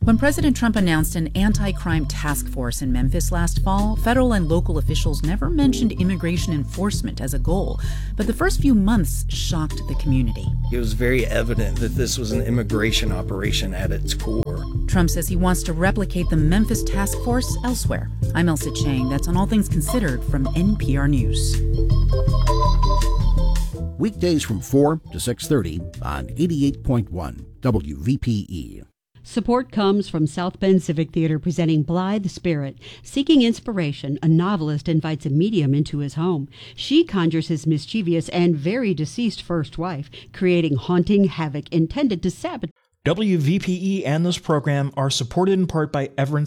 When President Trump announced an anti-crime task force in Memphis last fall, federal and local officials never mentioned immigration enforcement as a goal, but the first few months shocked the community. It was very evident that this was an immigration operation at its core. Trump says he wants to replicate the Memphis task force elsewhere. I'm Elsa Chang. That's on All Things Considered from NPR News. Weekdays from 4 to 6:30 on 88.1 WVPE. Support comes from South Bend Civic Theater presenting Blithe Spirit. Seeking inspiration, a novelist invites a medium into his home. She conjures his mischievous and very deceased first wife, creating haunting havoc intended to sabotage. WVPE and this program are supported in part by Everett